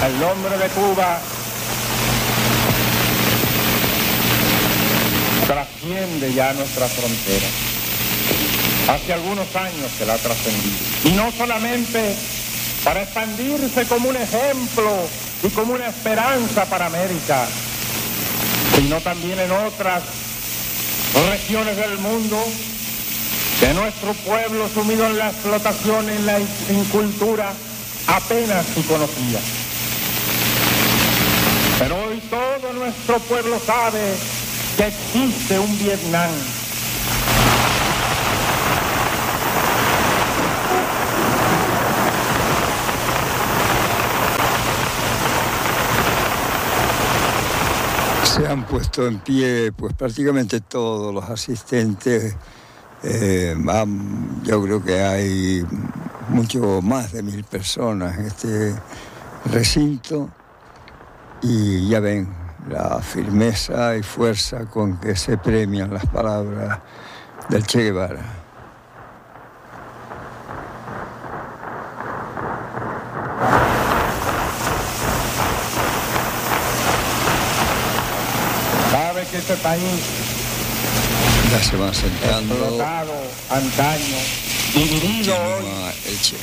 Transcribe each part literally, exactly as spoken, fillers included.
El nombre de Cuba trasciende ya nuestra frontera. Hace algunos años que la ha trascendido. Y no solamente para expandirse como un ejemplo y como una esperanza para América, sino también en otras regiones del mundo, que nuestro pueblo, sumido en la explotación, en la incultura, apenas si conocía. Pero hoy todo nuestro pueblo sabe que existe un Vietnam. Se han puesto en pie pues prácticamente todos los asistentes. Eh, han, yo creo que hay mucho más de mil personas en este recinto y ya ven la firmeza y fuerza con que se premian las palabras del Che Guevara. Sabe que este país, ya se van sentando, explotado antaño, dividido hoy, el Che.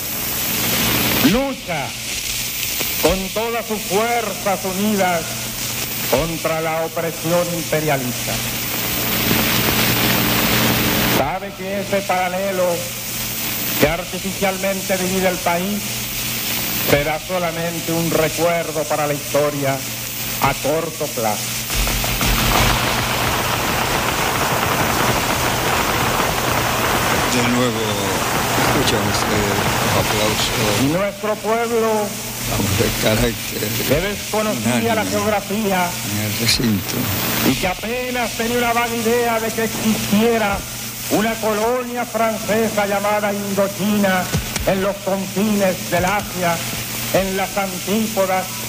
lucha con todas sus fuerzas unidas contra la opresión imperialista. Sabe que ese paralelo que artificialmente divide el país será solamente un recuerdo para la historia a corto plazo. De nuevo escuchan ustedes los aplausos. Y nuestro pueblo, Vamos, de carácter que desconocía la geografía en el recinto. y que apenas tenía una vaga idea de que existiera una colonia francesa llamada Indochina en los confines del Asia, en las antípodas